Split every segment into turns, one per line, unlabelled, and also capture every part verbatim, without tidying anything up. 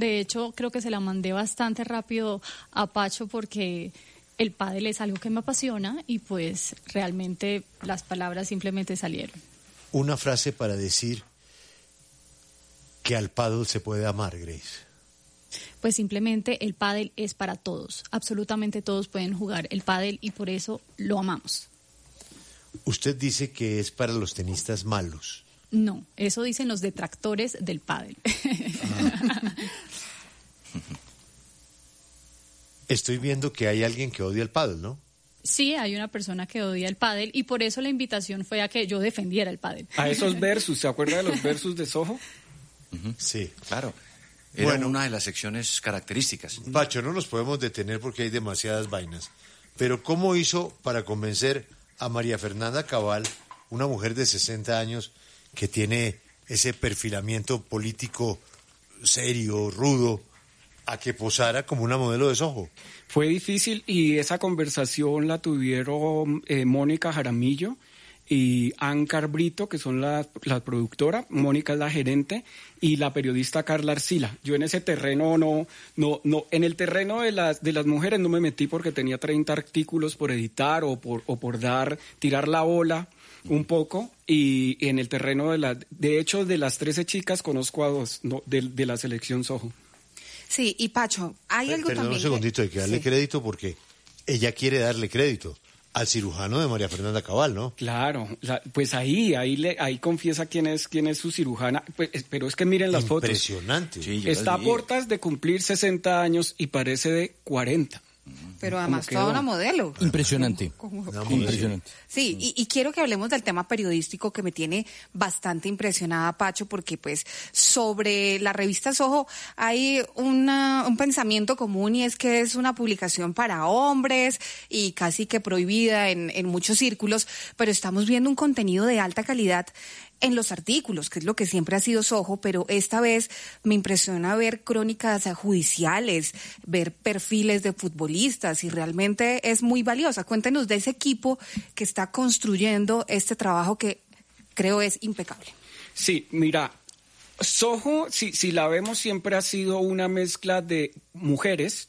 De hecho, creo que se la mandé bastante rápido a Pacho porque el pádel es algo que me apasiona y pues realmente las palabras simplemente salieron.
Una frase para decir que al pádel se puede amar, Grace.
Pues simplemente el pádel es para todos. Absolutamente todos pueden jugar el pádel y por eso lo amamos.
Usted dice que es para los tenistas malos.
No, eso dicen los detractores del pádel. Ah.
Estoy viendo que hay alguien que odia el pádel, ¿no?
Sí, hay una persona que odia el pádel y por eso la invitación fue a que yo defendiera el pádel.
A esos versus, ¿se acuerda de los versus de Soho?
Uh-huh. Sí.
Claro. Era bueno, una de las secciones características.
Pacho, no nos podemos detener porque hay demasiadas vainas. Pero ¿cómo hizo para convencer a María Fernanda Cabal, una mujer de sesenta años que tiene ese perfilamiento político serio, rudo, a que posara como una modelo de Soho?
Fue difícil y esa conversación la tuvieron eh, Mónica Jaramillo y Ancar Brito, que son la, la productora, Mónica es la gerente, y la periodista Carla Arcila. Yo en ese terreno no, no, no, en el terreno de las, de las mujeres no me metí porque tenía treinta artículos por editar o por, o por dar, tirar la bola un poco, y en el terreno de la, de hecho de las trece chicas conozco a dos, no, de, de la selección Soho.
Sí, y Pacho, hay
Pero,
algo
perdón
también
un segundito, hay que darle
sí.
crédito porque ella quiere darle crédito al cirujano de María Fernanda Cabal, ¿no?
Claro, la, pues ahí, ahí le, ahí confiesa quién es, quién es su cirujana, pues, pero es que miren las fotos.
Impresionante.
Sí,
está a puertas de cumplir sesenta años y parece de cuarenta.
Pero además toda una modelo.
Impresionante.
¿Cómo, cómo?
Impresionante.
Sí, y, y quiero que hablemos del tema periodístico que me tiene bastante impresionada, Pacho, porque pues sobre la revista Soho hay una, un pensamiento común y es que es una publicación para hombres y casi que prohibida en, en muchos círculos, pero estamos viendo un contenido de alta calidad en los artículos, que es lo que siempre ha sido Soho, pero esta vez me impresiona ver crónicas judiciales, ver perfiles de futbolistas y realmente es muy valiosa. Cuéntenos de ese equipo que está construyendo este trabajo que creo es impecable.
Sí, mira, Soho, si, si la vemos, siempre ha sido una mezcla de mujeres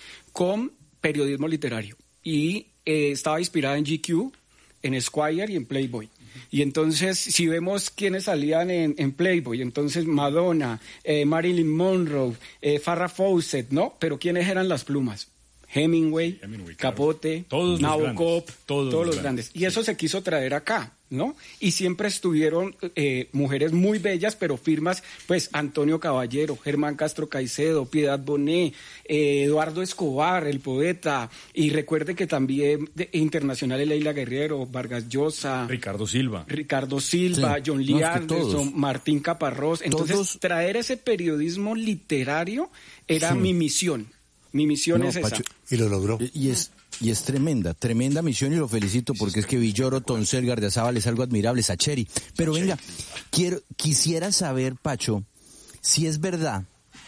con periodismo literario y eh, estaba inspirada en G Q, en Esquire y en Playboy. Y entonces, si vemos quiénes salían en, en Playboy, entonces Madonna, eh, Marilyn Monroe, eh, Farrah Fawcett, ¿no? Pero ¿quiénes eran las plumas? Hemingway, Hemingway Capote,
claro.
Nabokov,
todos,
todos
los
los grandes.
grandes.
Y eso se quiso traer acá, ¿no? Y siempre estuvieron eh, mujeres muy bellas, pero firmas, pues Antonio Caballero, Germán Castro Caicedo, Piedad Bonet, eh, Eduardo Escobar, el poeta, y recuerde que también de, internacionales Leila Guerrero, Vargas Llosa,
Ricardo Silva,
Ricardo Silva,
sí.
John Lee
no, es que
Anderson,
todos.
Martín Caparrós. Entonces,
Todos.
traer ese periodismo literario era
Sí.
mi misión. Mi misión
No,
es esa.
Pacho,
Y lo logró.
Y es, y es tremenda, tremenda misión y lo felicito porque es que Villoro, Toncel, Gardiazabal es algo admirable, Sacheri. Pero venga, quiero, quisiera saber, Pacho, si es verdad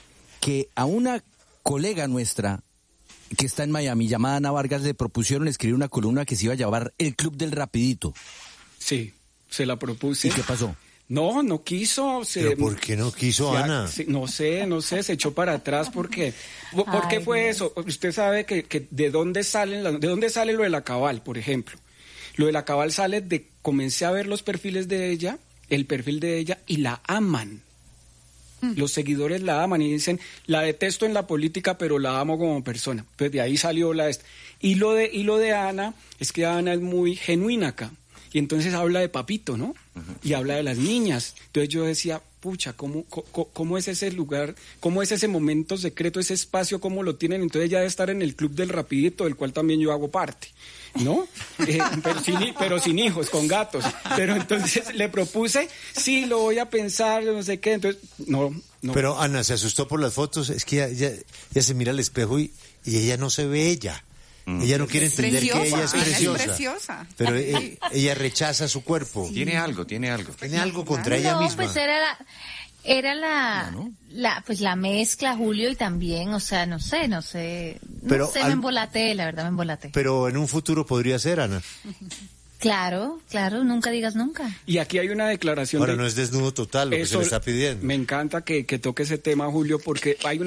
que a una colega nuestra que está en Miami, llamada Ana Vargas, le propusieron escribir una columna que se iba a llamar El Club del Rapidito.
Sí, se la propuse.
¿Y qué pasó?
No, no quiso. Se,
¿Pero por qué no quiso,
se,
Ana?
Se, no sé, no sé, se echó para atrás porque... ¿Por
Ay,
qué fue
Dios.
eso? Usted sabe que, que de dónde salen las, de dónde sale lo de la Cabal, por ejemplo. Lo de la Cabal sale de comencé a ver los perfiles de ella, el perfil de ella y la aman. Mm. Los seguidores la aman y dicen, la detesto en la política, pero la amo como persona. Pues de ahí salió la esta. Y lo de y lo de Ana es que Ana es muy genuina acá. Y entonces habla de papito, ¿no? Uh-huh. Y habla de las niñas. Entonces yo decía, pucha, ¿cómo, cómo, cómo es ese lugar? ¿Cómo es ese momento secreto, ese espacio? ¿Cómo lo tienen? Entonces ya debe estar en el club del Rapidito, del cual también yo hago parte, ¿no? eh, pero, sin, pero sin hijos, con gatos. Pero entonces le propuse, sí, lo voy a pensar, no sé qué. Entonces, no, no.
Pero Ana se asustó por las fotos. Es que ya, ya, ya se mira al espejo y, y ella no se ve ella. Ella no quiere entender
preciosa,
que ella es preciosa,
ella es preciosa.
pero ella, ella rechaza su cuerpo.
Sí. Tiene algo, tiene algo.
Tiene algo contra ella
no,
misma.
Pues era la, era la,
no, no.
la, pues la mezcla, Julio, y también, o sea, no sé, no sé, no
Pero
sé,
al-
me embolaté, la verdad, me embolaté.
Pero en un futuro podría ser, Ana.
Claro, claro, nunca digas nunca.
Y aquí hay una declaración
Ahora
de...
no es desnudo total lo que se
Eso
le está pidiendo.
Me encanta que, que toque ese tema, Julio, porque hay una